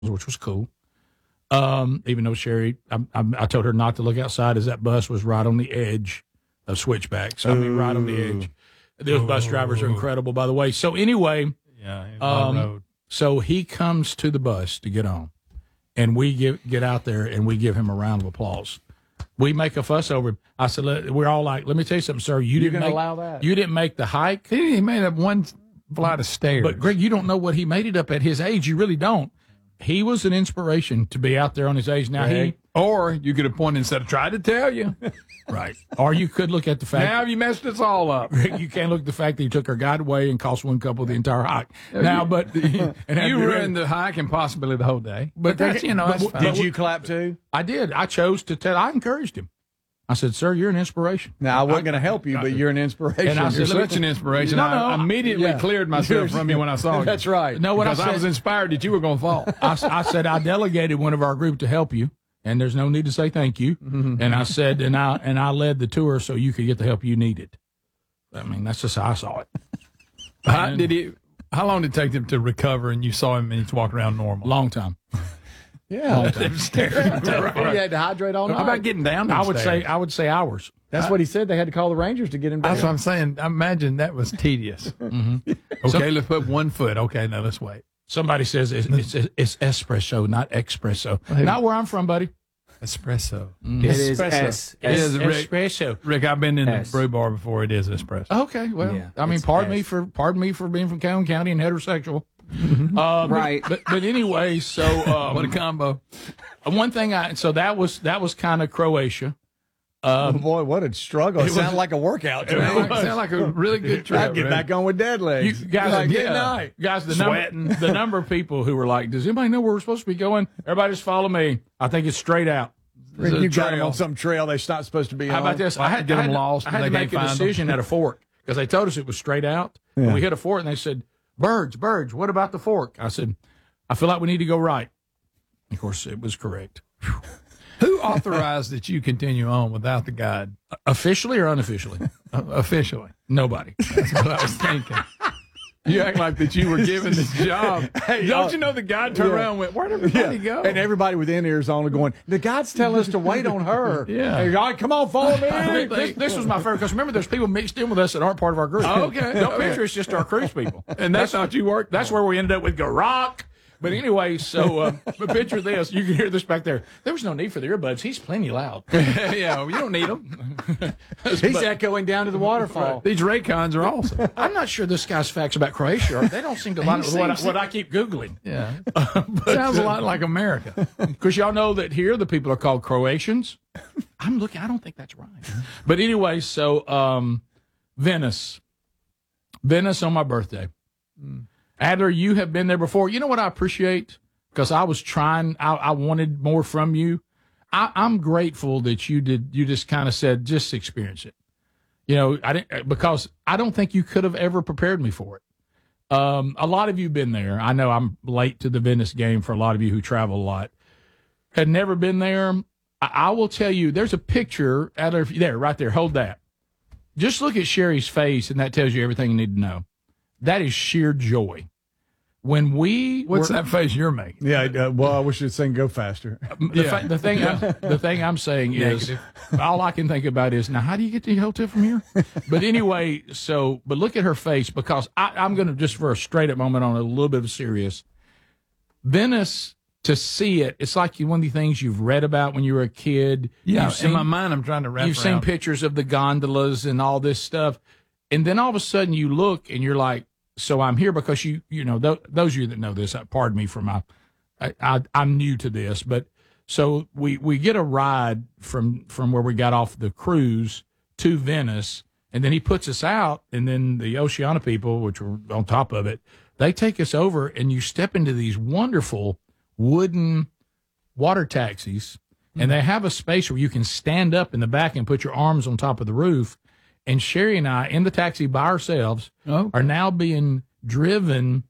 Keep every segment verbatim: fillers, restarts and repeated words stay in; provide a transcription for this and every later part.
which was cool. Um, even though Sherry, I, I, I told her not to look outside as that bus was right on the edge of switchbacks. I mean, right on the edge. Those bus drivers are incredible, by the way. So anyway, yeah, um, road. so he comes to the bus to get on, and we get get out there and we give him a round of applause. We make a fuss over him. I said, let, we're all like, let me tell you something, sir. You You're didn't gonna make, allow that? You didn't make the hike. He, he made up one flight of stairs. But Greg, you don't know what he made it up at his age. You really don't. He was an inspiration to be out there on his age. Now Greg, he, or you could have pointed and said, "I tried to tell you." right? Or you could look at the fact. Now you messed us all up. Greg, you can't look at the fact that he took our guide away and cost one couple the entire hike. Now, but and You ruined the hike and possibly the whole day. But that's, you know, that's fine. Did you clap too? I did. I chose to tell. I encouraged him. I said, "Sir, you're an inspiration." Now, I wasn't going to help you, but you're an inspiration. And I You're said, such an inspiration. No, no, I immediately yeah. cleared myself from you when I saw you. That's right. No, what I Because said, I was inspired that you were going to fall. I, I said I delegated one of our group to help you, and there's no need to say thank you. Mm-hmm. And I said, and I and I led the tour so you could get the help you needed. I mean, that's just how I saw it. How, did he? How long did it take him to recover? And you saw him and he's walking around normal. Long time. Yeah. Them stairs. You had to hydrate all night. How about getting down? I them would stairs? say I would say hours. That's what he said. They had to call the Rangers to get him down. That's what I'm saying. I imagine that was tedious. Mm-hmm. Okay, So- let's put one foot. Okay, now let's wait. Somebody says it's, it's, it's espresso, not espresso. Hey. Not where I'm from, buddy. Espresso. It is S. It is S- Rick. Espresso. Rick, I've been in S. the brew bar before. It is espresso. Okay, well, Yeah, I mean, it's pardon S. me for pardon me for being from Calhoun County and heterosexual. Uh, but- Right. But, but anyway, so um, What a combo. one thing I so that was that was kind of Croatia. Oh, boy, what a struggle. It, was- sounded like a workout to me. Sound like, sound like a really good trip. I'd get Rick. back on with dead You legs. guys, Like, yeah, good night. guys, the Sweating. number the number of people who were like, "Does anybody know where we're supposed to be going?" Everybody just follow me. I think it's straight out. Rick, It's a you got them trail. on some trail they're not supposed to be How on. about this? Well, I had get I them had- lost I had and to they make a can't find decision at a fork because they told us it was straight out. And Yeah. we hit a fork, and they said, "Birds, birds. What about the fork?" I said, "I feel like we need to go right." Of course, it was correct. Who authorized that you continue on without the guide? Officially or unofficially? Uh, officially. Nobody. That's what I was thinking. You act like that you were given this job. Hey, Don't uh, you know the guide turned yeah. around and went, where'd everybody go? And everybody with in ears on are going, the guides tell us to wait on her. Yeah. Hey, all right, come on, follow me. this, this was my favorite because remember, there's people mixed in with us that aren't part of our group. Oh, okay. Don't picture it's just our cruise people. and that's not you worked. That's where we ended up with Garak. But anyway, so uh, but picture this. You can hear this back there. There was no need for the earbuds. He's plenty loud. Yeah, well, you don't need them. He's But echoing down to the waterfall. These Raycons are awesome. I'm not sure this guy's facts about Croatia. Are, they don't seem to line up with what I, seems- what I keep Googling. Yeah. Sounds a lot like America. Because y'all know that here the people are called Croatians. I'm looking. I don't think that's right. But anyway, so um, Venice, Venice on my birthday. Adler, you have been there before. You know what I appreciate? Because I was trying. I, I wanted more from you. I, I'm grateful that you did. You just kind of said, just experience it. You know, I didn't because I don't think you could have ever prepared me for it. Um, a lot of you been there. I know I'm late to the Venice game for a lot of you who travel a lot. Had never been there. I, I will tell you, there's a picture out there, there, right there. Hold that. Just look at Sherry's face, and that tells you everything you need to know. That is sheer joy. When we What's were, that face you're making? Yeah, uh, well, I wish you'd sing Go Faster. the, fa- the thing, I'm, the thing I'm saying is, all I can think about is now, how do you get to the hotel from here? But anyway, so, but look at her face because I, I'm going to just for a straight up moment on a little bit of serious. Venice, to see it, it's like one of the things you've read about when you were a kid. Yeah, You've in seen- my mind, I'm trying to wrap You've seen around. pictures of the gondolas and all this stuff, and then all of a sudden you look and you're like, "So I'm here because you, you know, th- those of you that know this, uh, pardon me for my, I, I, I'm new to this, but so we we get a ride from from where we got off the cruise to Venice, and then he puts us out, and then the Oceana people, which were on top of it, they take us over, and you step into these wonderful wooden water taxis. And they have a space where you can stand up in the back and put your arms on top of the roof. And Sherry and I, in the taxi by ourselves, Okay. are now being driven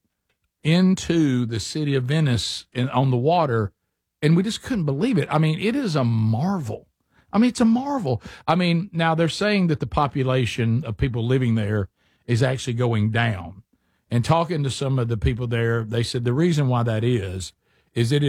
into the city of Venice in, on the water. And we just couldn't believe it. I mean, it is a marvel. I mean, it's a marvel. I mean, now they're saying that the population of people living there is actually going down. And talking to some of the people there, they said the reason why that is, is it